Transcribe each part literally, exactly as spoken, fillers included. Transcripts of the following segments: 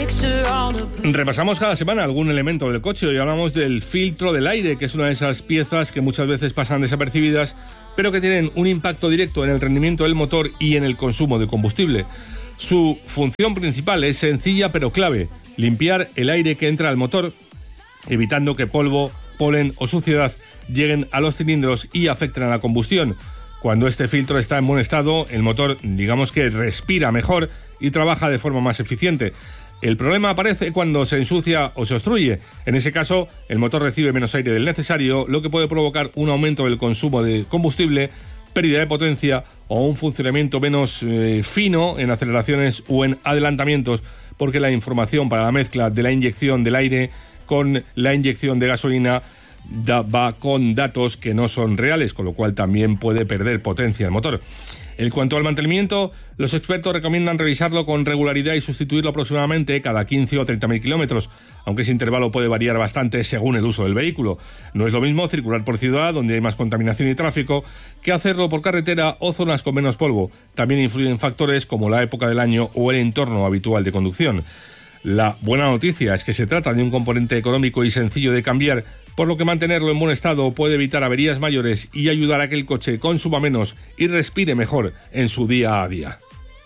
Repasamos cada semana algún elemento del coche. Hoy hablamos del filtro del aire, que es una de esas piezas que muchas veces pasan desapercibidas, pero que tienen un impacto directo en el rendimiento del motor y en el consumo de combustible. Su función principal es sencilla pero clave: limpiar el aire que entra al motor, evitando que polvo, polen o suciedad lleguen a los cilindros y afecten a la combustión. Cuando este filtro está en buen estado, el motor, digamos que respira mejor y trabaja de forma más eficiente. El problema aparece cuando se ensucia o se obstruye. En ese caso, el motor recibe menos aire del necesario, lo que puede provocar un aumento del consumo de combustible, pérdida de potencia o un funcionamiento menos eh, fino en aceleraciones o en adelantamientos, porque la información para la mezcla de la inyección del aire con la inyección de gasolina da, va con datos que no son reales, con lo cual también puede perder potencia el motor. En cuanto al mantenimiento, los expertos recomiendan revisarlo con regularidad y sustituirlo aproximadamente cada quince o treinta mil kilómetros, aunque ese intervalo puede variar bastante según el uso del vehículo. No es lo mismo circular por ciudad, donde hay más contaminación y tráfico, que hacerlo por carretera o zonas con menos polvo. También influyen factores como la época del año o el entorno habitual de conducción. La buena noticia es que se trata de un componente económico y sencillo de cambiar, por lo que mantenerlo en buen estado puede evitar averías mayores y ayudar a que el coche consuma menos y respire mejor en su día a día.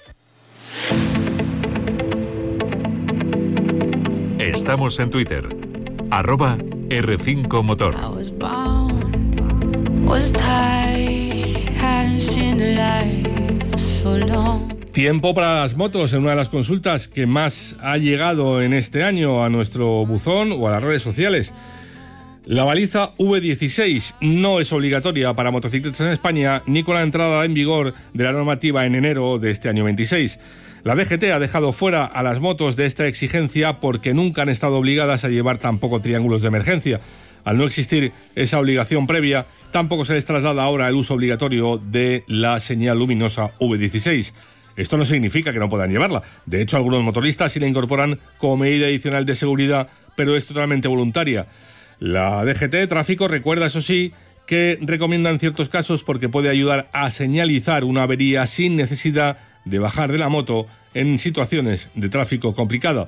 Estamos en Twitter, arroba erre cinco Motor. Tiempo para las motos en una de las consultas que más ha llegado en este año a nuestro buzón o a las redes sociales. La baliza ve dieciséis no es obligatoria para motocicletas en España ni con la entrada en vigor de la normativa en enero de este año veintiséis. La D G T ha dejado fuera a las motos de esta exigencia porque nunca han estado obligadas a llevar tampoco triángulos de emergencia. Al no existir esa obligación previa, tampoco se les traslada ahora el uso obligatorio de la señal luminosa ve dieciséis. Esto no significa que no puedan llevarla. De hecho, algunos motoristas sí la incorporan como medida adicional de seguridad, pero es totalmente voluntaria. La D G T de Tráfico recuerda, eso sí, que recomienda en ciertos casos porque puede ayudar a señalizar una avería sin necesidad de bajar de la moto en situaciones de tráfico complicado.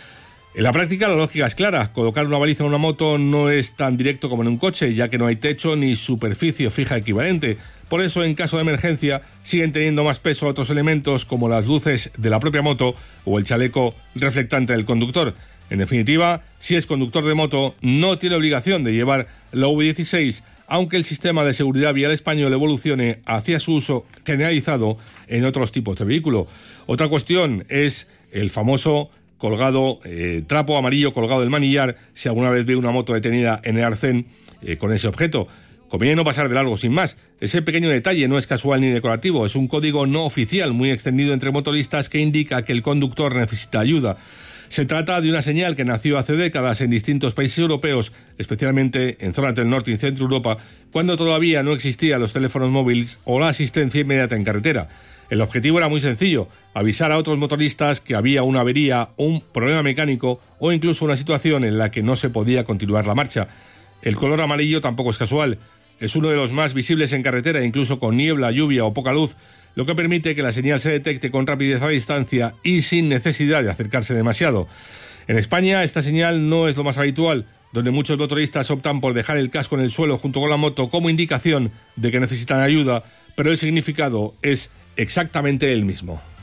En la práctica la lógica es clara: colocar una baliza en una moto no es tan directo como en un coche, ya que no hay techo ni superficie fija equivalente. Por eso, en caso de emergencia, siguen teniendo más peso otros elementos como las luces de la propia moto o el chaleco reflectante del conductor. En definitiva, si es conductor de moto, no tiene obligación de llevar la ve dieciséis, aunque el sistema de seguridad vial español evolucione hacia su uso generalizado en otros tipos de vehículo. Otra cuestión es el famoso colgado, eh, trapo amarillo colgado del manillar, si alguna vez ve una moto detenida en el arcén eh, con ese objeto. Conviene no pasar de largo sin más. Ese pequeño detalle no es casual ni decorativo, es un código no oficial muy extendido entre motoristas que indica que el conductor necesita ayuda. Se trata de una señal que nació hace décadas en distintos países europeos, especialmente en zonas del norte y centro de Europa, cuando todavía no existían los teléfonos móviles o la asistencia inmediata en carretera. El objetivo era muy sencillo: avisar a otros motoristas que había una avería, un problema mecánico o incluso una situación en la que no se podía continuar la marcha. El color amarillo tampoco es casual. Es uno de los más visibles en carretera, incluso con niebla, lluvia o poca luz, lo que permite que la señal se detecte con rapidez a distancia y sin necesidad de acercarse demasiado. En España esta señal no es lo más habitual, donde muchos motoristas optan por dejar el casco en el suelo junto con la moto como indicación de que necesitan ayuda, pero el significado es exactamente el mismo.